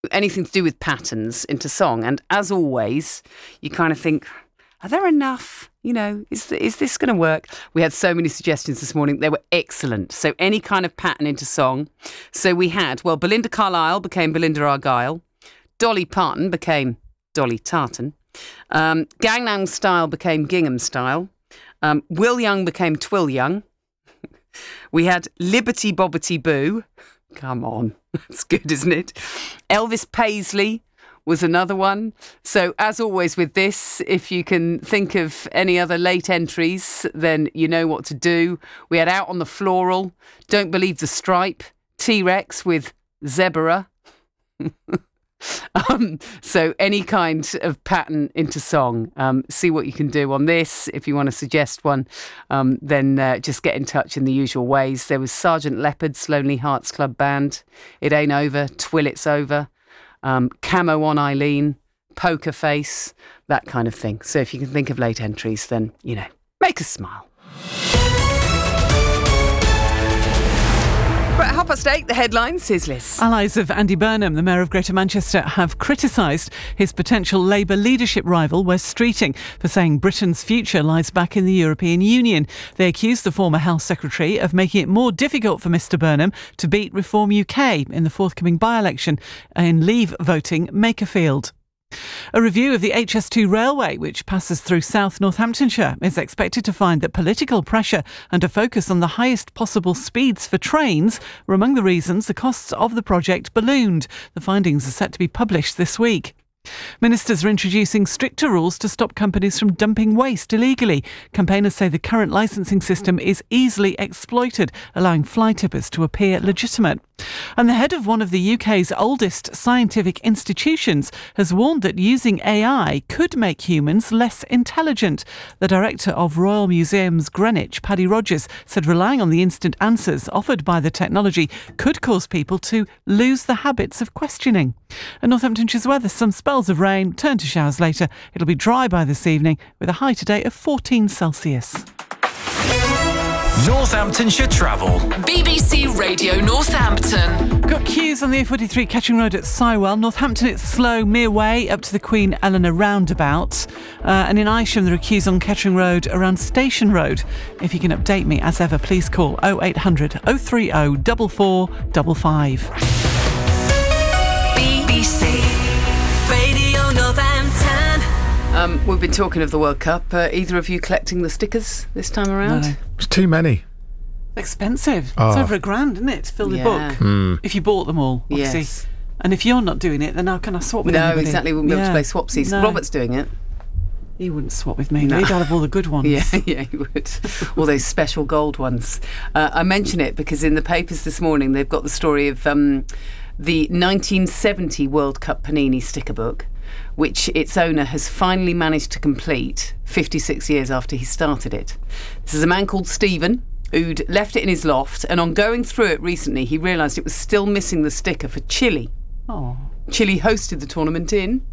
anything to do with patterns into song. And as always, you kind of think, are there enough? You know, is this going to work? We had so many suggestions this morning. They were excellent. So any kind of pattern into song. So we had, Belinda Carlisle became Belinda Argyle. Dolly Parton became Dolly Tartan. Gangnam Style became Gingham Style. Will Young became Twill Young. We had Liberty Bobbity Boo. Come on, that's good, isn't it? Elvis Paisley was another one. So as always with this, if you can think of any other late entries, then you know what to do. We had Out on the Floral, Don't Believe the Stripe, T-Rex with Zebra. So any kind of pattern into song, see what you can do on this. If you want to suggest one, then just get in touch in the usual ways. There was Sergeant Leopard's Lonely Hearts Club Band, It Ain't Over, Twill It's Over, Camo on Eileen, Poker Face, that kind of thing. So if you can think of late entries, then, you know, make us smile. Right, 8:30, the headlines. Here's Liz. Allies of Andy Burnham, the Mayor of Greater Manchester, have criticised his potential Labour leadership rival, Wes Streeting, for saying Britain's future lies back in the European Union. They accused the former Health Secretary of making it more difficult for Mr Burnham to beat Reform UK in the forthcoming by-election in Leave voting Makerfield. A review of the HS2 railway, which passes through South Northamptonshire, is expected to find that political pressure and a focus on the highest possible speeds for trains were among the reasons the costs of the project ballooned. The findings are set to be published this week. Ministers are introducing stricter rules to stop companies from dumping waste illegally. Campaigners say the current licensing system is easily exploited, allowing fly tippers to appear legitimate. And the head of one of the UK's oldest scientific institutions has warned that using AI could make humans less intelligent. The director of Royal Museums Greenwich, Paddy Rogers, said relying on the instant answers offered by the technology could cause people to lose the habits of questioning. And Northamptonshire's weather, some spells of rain, turn to showers later. It'll be dry by this evening with a high today of 14 Celsius. Northamptonshire Travel. BBC Radio Northampton. Got queues on the A43 Catching Road at Sywell. Northampton it's slow Mere Way up to the Queen Eleanor roundabout. And in Isham there are queues on Kettering Road around Station Road. If you can update me as ever, please call 0800 030 4455. BBC Radio Northampton. We've been talking of the World Cup. Either of you collecting the stickers this time around? No. It's too many. Expensive. Oh. It's over £1,000, isn't it, to fill the book? If you bought them all, obviously. Yes. And if you're not doing it, then how can I swap with anybody? No, exactly. We wouldn't be able to play swapsies. No. Robert's doing it. He wouldn't swap with me. No. He'd have all the good ones. Yeah, he would. All those special gold ones. I mention it because in the papers this morning they've got the story of the 1970 World Cup Panini sticker book, which its owner has finally managed to complete 56 years after he started it. This is a man called Stephen who'd left it in his loft, and on going through it recently he realised it was still missing the sticker for Chile. Oh. Chile hosted the tournament in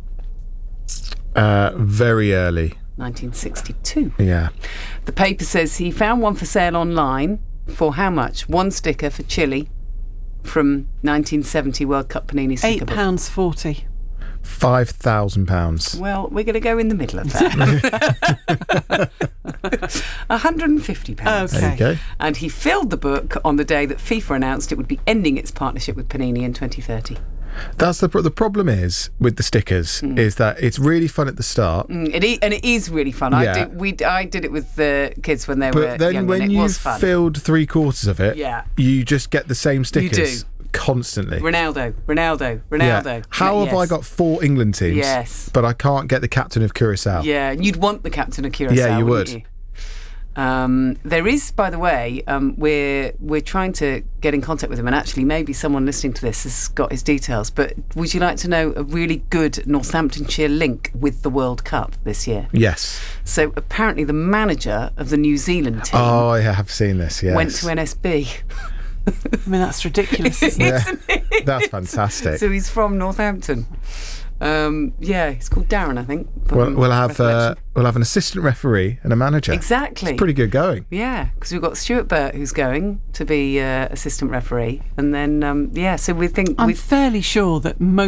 Very early. 1962. Yeah. The paper says he found one for sale online for how much? One sticker for Chile from 1970 World Cup Panini sticker book. £8.40. £5,000. Well, we're going to go in the middle of that. £150. Okay. There you go. And he filled the book on the day that FIFA announced it would be ending its partnership with Panini in 2030. That's the problem is with the stickers is that it's really fun at the start. And it is really fun. Yeah. I did it with the kids when they were But then young, when and it you've was fun. filled 3/4 of it, Yeah. you just get the same stickers do. constantly. Ronaldo. Yeah. How have I got 4 England teams, Yes. but I can't get the captain of Curaçao? Yeah, and you'd want the captain of Curaçao. Yeah, you wouldn't would. you? There is, by the way, we're trying to get in contact with him, and actually maybe someone listening to this has got his details, but would you like to know a really good Northamptonshire link with the World Cup this year? Yes. So apparently the manager of the New Zealand team Oh, I have seen this, yes. went to NSB. I mean, that's ridiculous, isn't it? Yeah. That's fantastic. So he's from Northampton. Yeah, he's called Darren, I think. We'll have an assistant referee and a manager. Exactly. It's pretty good going. Yeah, because we've got Stuart Burt who's going to be assistant referee, and then so we think I'm fairly sure that most